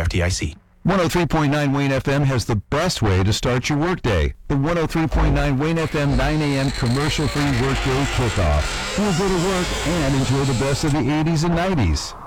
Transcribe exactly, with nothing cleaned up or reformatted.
F D I C. one oh three point nine Wayne F M has the best way to start your workday. The one oh three point nine Wayne F M nine a.m. commercial-free workday kickoff. You'll go to work and enjoy the best of the eighties and nineties.